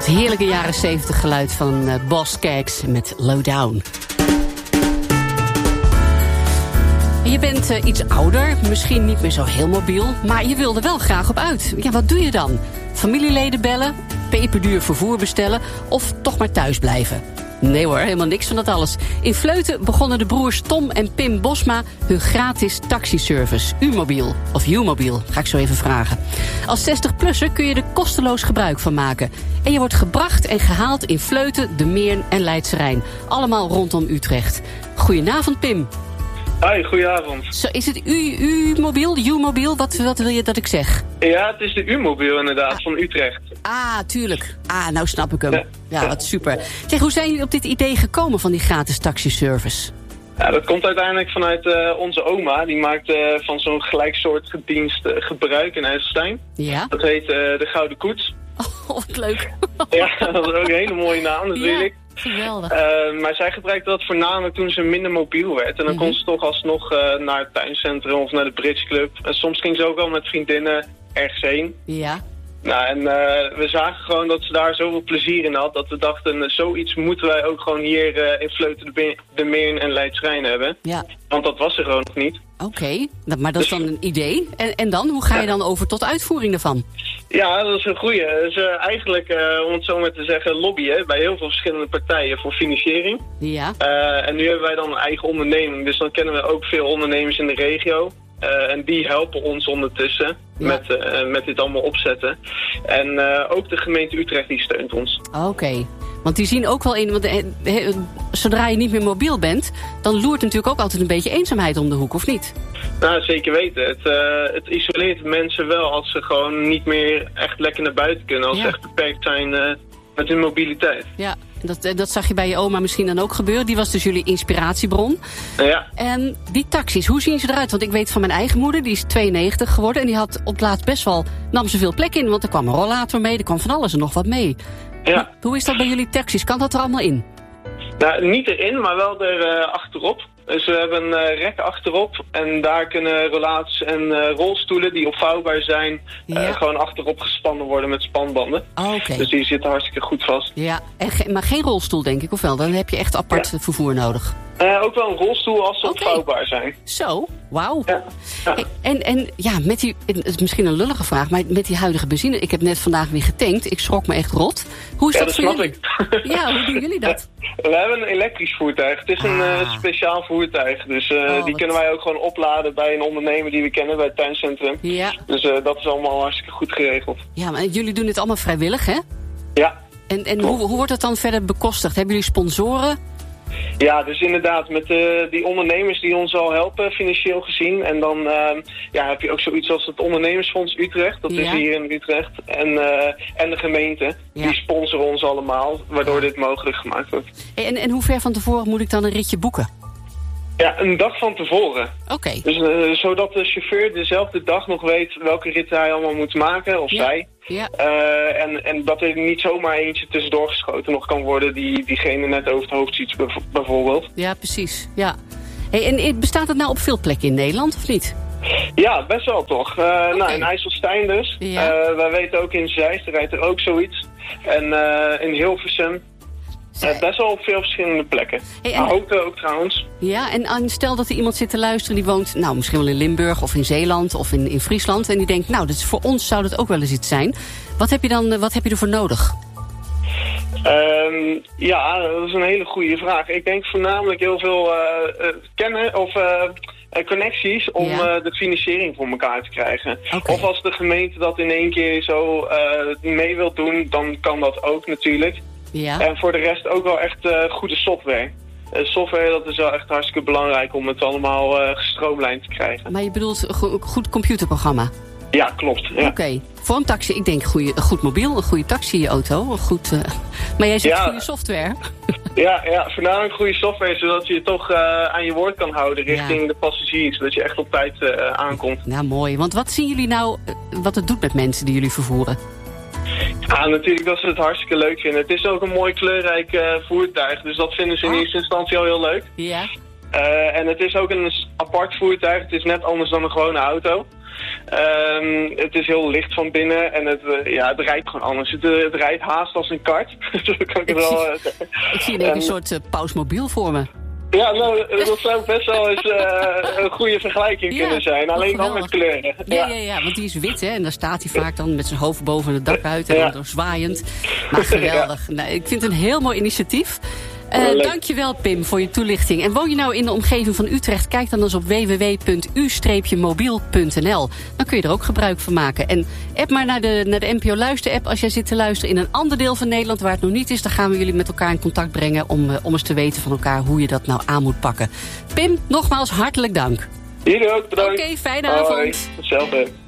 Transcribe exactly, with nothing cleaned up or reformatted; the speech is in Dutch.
Het heerlijke jaren zeventig geluid van uh, Boss Skaggs met Lowdown. Je bent uh, iets ouder, misschien niet meer zo heel mobiel, maar je wil er wel graag op uit. Ja, wat doe je dan? Familieleden bellen, peperduur vervoer bestellen of toch maar thuis blijven? Nee hoor, helemaal niks van dat alles. In Vleuten begonnen de broers Tom en Pim Bosma hun gratis taxiservice. U-mobiel of U-mobiel, ga ik zo even vragen. Als zestig-plusser kun je er kosteloos gebruik van maken. En je wordt gebracht en gehaald in Vleuten, De Meern en Leidse Rijn. Allemaal rondom Utrecht. Goedenavond, Pim. Hoi, goedenavond. Zo, is het U-mobiel, U-mobiel? Wat, wat wil je dat ik zeg? Ja, het is de U-mobiel inderdaad, ah. van Utrecht. Ah, tuurlijk. Ah, nou snap ik hem. Ja, ja, wat super. Zeg, hoe zijn jullie op dit idee gekomen van die gratis taxiservice? Ja, dat komt uiteindelijk vanuit uh, onze oma. Die maakt uh, van zo'n gelijksoortige dienst uh, gebruik in IJsselstein. Ja. Dat heet uh, de Gouden Koets. Oh, wat leuk. Ja, dat is ook een hele mooie naam natuurlijk. Ja. Geweldig. Uh, maar zij gebruikte dat voornamelijk toen ze minder mobiel werd. En dan mm-hmm. kon ze toch alsnog uh, naar het tuincentrum of naar de Bridge Club. En soms ging ze ook wel met vriendinnen ergens heen. Ja. Nou, en uh, we zagen gewoon dat ze daar zoveel plezier in had. Dat we dachten, uh, zoiets moeten wij ook gewoon hier uh, in Vleuten, de, de Meern en Leidse Rijn hebben. Ja. Want dat was er gewoon nog niet. Oké, okay. Maar dat is dan een idee. En, en dan, hoe ga je dan over tot uitvoering ervan? Ja, dat is een goeie. Dus uh, eigenlijk, uh, om het zo maar te zeggen, lobbyen bij heel veel verschillende partijen voor financiering. Ja. Uh, en nu hebben wij dan een eigen onderneming. Dus dan kennen we ook veel ondernemers in de regio. Uh, en die helpen ons ondertussen ja. met, uh, met dit allemaal opzetten. En uh, ook de gemeente Utrecht die steunt ons. Oké, okay. Want die zien ook wel in, want he, he, zodra je niet meer mobiel bent, dan loert natuurlijk ook altijd een beetje eenzaamheid om de hoek, of niet? Nou, zeker weten. Het, uh, het isoleert mensen wel als ze gewoon niet meer echt lekker naar buiten kunnen. Als ja. ze echt beperkt zijn uh, met hun mobiliteit. Ja. Dat, dat zag je bij je oma misschien dan ook gebeuren. Die was dus jullie inspiratiebron. Ja. En die taxis, hoe zien ze eruit? Want ik weet van mijn eigen moeder, die is tweeënnegentig geworden. En die had op het laatst best wel, nam ze veel plek in. Want er kwam een rollator mee, er kwam van alles en nog wat mee. Ja. Hoe, hoe is dat bij jullie taxis? Kan dat er allemaal in? Nou, niet erin, maar wel er uh, achterop. Dus we hebben een uh, rek achterop en daar kunnen rollators en uh, rolstoelen die opvouwbaar zijn, ja. uh, gewoon achterop gespannen worden met spanbanden. Oh, okay. Dus die zitten hartstikke goed vast. Ja, en ge- maar geen rolstoel denk ik, of wel? Dan heb je echt apart ja. vervoer nodig. Uh, ook wel een rolstoel als ze okay. opvouwbaar zijn. Zo, wauw. Ja. Ja. Hey, en, en ja, met die, het is misschien een lullige vraag, maar met die huidige benzine, ik heb net vandaag weer getankt, ik schrok me echt rot. Hoe is ja, dat, dat voor snap jullie? Ik. Ja, hoe doen jullie dat? Ja. We hebben een elektrisch voertuig. Het is een ah. uh, speciaal voertuig. Dus uh, oh, die wat... kunnen wij ook gewoon opladen bij een ondernemer die we kennen bij het tuincentrum. Ja. Dus uh, dat is allemaal hartstikke goed geregeld. Ja, maar jullie doen dit allemaal vrijwillig, hè? Ja. En, en hoe, hoe wordt het dan verder bekostigd? Hebben jullie sponsoren? Ja, dus inderdaad, met uh, die ondernemers die ons al helpen, financieel gezien. En dan uh, ja, heb je ook zoiets als het Ondernemersfonds Utrecht. Dat ja. is hier in Utrecht. En, uh, en de gemeente. Ja. Die sponsoren ons allemaal, waardoor dit mogelijk gemaakt wordt. Hey, en, en hoe ver van tevoren moet ik dan een ritje boeken? Ja, een dag van tevoren. Oké. Okay. Dus, uh, zodat de chauffeur dezelfde dag nog weet welke rit hij allemaal moet maken, of ja. zij. Ja. Uh, en, en dat er niet zomaar eentje tussendoor geschoten nog kan worden die diegene net over het hoofd ziet bijvoorbeeld. Ja, precies. Ja. Hey, en bestaat het nou op veel plekken in Nederland of niet? Ja, best wel toch. Uh, okay. Nou, in IJsselstein dus. Ja. Uh, wij weten ook in Zeist, er rijdt er ook zoiets. En uh, in Hilversum. Uh, best wel op veel verschillende plekken. Hey, en... ook, uh, ook trouwens. Ja, en, en stel dat er iemand zit te luisteren die woont, nou misschien wel in Limburg of in Zeeland of in, in Friesland. En die denkt, nou, dit is, voor ons zou dat ook wel eens iets zijn. Wat heb je dan, wat heb je ervoor nodig? Um, ja, dat is een hele goede vraag. Ik denk voornamelijk heel veel uh, uh, kennen of uh, uh, connecties om ja. uh, de financiering voor elkaar te krijgen. Okay. Of als de gemeente dat in één keer zo uh, mee wil doen, dan kan dat ook natuurlijk. Ja. En voor de rest ook wel echt uh, goede software. Uh, software, dat is wel echt hartstikke belangrijk om het allemaal uh, gestroomlijnd te krijgen. Maar je bedoelt een go- goed computerprogramma? Ja, klopt. Ja. Oké. Okay. Voor een taxi, ik denk goede, goed mobiel, een goede taxi-auto. Goed, uh, maar jij zegt ja. goede software. ja, ja, voornamelijk goede software, zodat je toch uh, aan je woord kan houden richting ja. de passagiers. Zodat je echt op tijd uh, aankomt. Nou, mooi. Want wat zien jullie nou, uh, wat het doet met mensen die jullie vervoeren? Ja, natuurlijk dat ze het hartstikke leuk vinden. Het is ook een mooi kleurrijk uh, voertuig, dus dat vinden ze in oh. eerste instantie al heel leuk. Ja. Uh, en het is ook een apart voertuig, het is net anders dan een gewone auto. Um, het is heel licht van binnen en het, uh, ja, het rijdt gewoon anders. Het, uh, het rijdt haast als een kart. Zo kan ik, ik, het wel, uh, ik zie een, um, een soort uh, pausmobiel voor me. Ja, nou, dat zou best wel eens uh, een goede vergelijking ja, kunnen zijn. Alleen dan met kleuren. Ja. Ja, ja, ja, want die is wit, hè. En daar staat hij vaak dan met zijn hoofd boven het dak uit en ja. dan zwaaiend. Maar geweldig. Ja. Nou, ik vind het een heel mooi initiatief. Uh, dankjewel, Pim, voor je toelichting. En woon je nou in de omgeving van Utrecht? Kijk dan eens op w w w punt u mobiel punt n l. Dan kun je er ook gebruik van maken. En app maar naar de, naar de N P O Luister-app als jij zit te luisteren in een ander deel van Nederland waar het nog niet is. Dan gaan we jullie met elkaar in contact brengen om, uh, om eens te weten van elkaar hoe je dat nou aan moet pakken. Pim, nogmaals hartelijk dank. Jullie ook, bedankt. Oké, okay, fijne Hoi. avond. Hetzelfde.